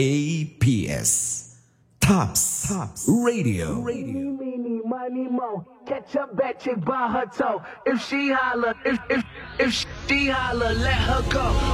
TAPS Tops Radio. Meeny, meeny, money, mo. Catch a bad chick by her toe. If she holler, if she holler, let her go.